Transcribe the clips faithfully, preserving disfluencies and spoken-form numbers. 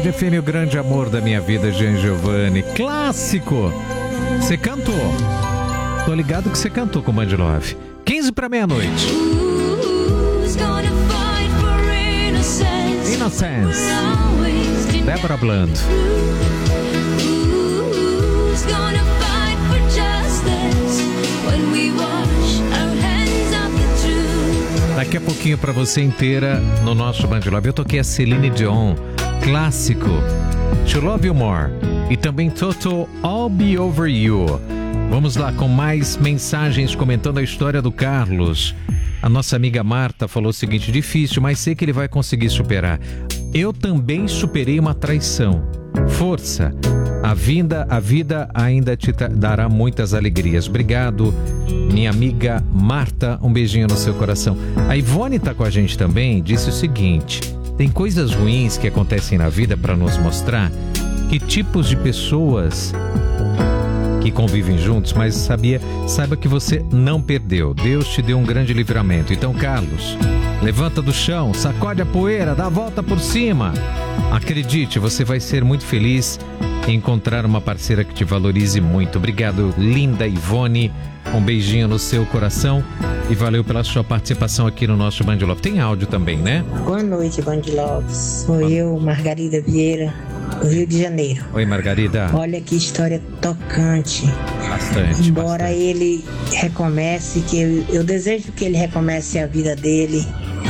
Band F M, o grande amor da minha vida, Jean Giovanni. Clássico! Você cantou. Tô ligado que você cantou com o Band Love. quinze para meia-noite. Innocence. Débora Blando. Daqui a pouquinho pra você inteira no nosso Band Love. Eu toquei a Celine Dion, clássico, To Love You More, e também Toto, I'll Be Over You. Vamos lá com mais mensagens comentando a história do Carlos. A nossa amiga Marta falou o seguinte: difícil, mas sei que ele vai conseguir superar. Eu também superei uma traição. Força, a vida, a vida ainda te dará muitas alegrias. Obrigado, minha amiga Marta, um beijinho no seu coração. A Ivone tá com a gente também, disse o seguinte: tem coisas ruins que acontecem na vida para nos mostrar que tipos de pessoas que convivem juntos, mas sabia, saiba que você não perdeu. Deus te deu um grande livramento. Então, Carlos, levanta do chão, sacode a poeira, dá a volta por cima. Acredite, você vai ser muito feliz em encontrar uma parceira que te valorize muito. Obrigado, linda Ivone. Um beijinho no seu coração e valeu pela sua participação aqui no nosso Band Love. Tem áudio também, né? Boa noite, Band Love. Sou eu, Margarida Vieira, do Rio de Janeiro. Oi, Margarida. Olha que história tocante. Bastante. Embora bastante. ele recomece, que eu, eu desejo que ele recomece a vida dele,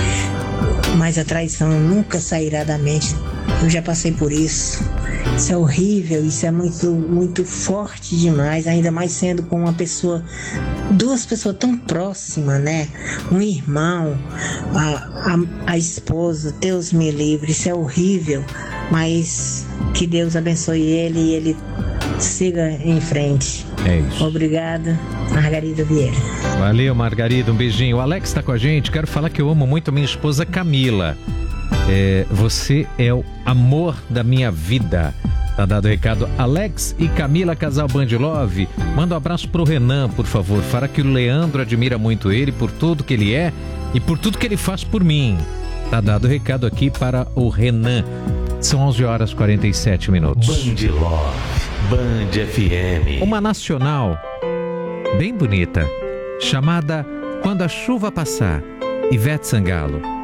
mas a traição nunca sairá da mente. Eu já passei por isso. Isso é horrível, isso é muito, muito forte demais, ainda mais sendo com uma pessoa, duas pessoas tão próximas, né? Um irmão, a, a, a esposa, Deus me livre, isso é horrível, mas que Deus abençoe ele e ele siga em frente. É isso. Obrigada, Margarida Vieira. Valeu, Margarida, um beijinho. O Alex tá com a gente, quero falar que eu amo muito a minha esposa Camila. É, você é o amor da minha vida. Tá dado o recado. Alex e Camila, casal Band Love. Manda um abraço pro Renan, por favor. Fala que o Leandro admira muito ele por tudo que ele é e por tudo que ele faz por mim. Tá dado o recado aqui para o Renan. São onze horas e quarenta e sete minutos. Band Love, Band F M. Uma nacional bem bonita, chamada Quando a Chuva Passar, Ivete Sangalo.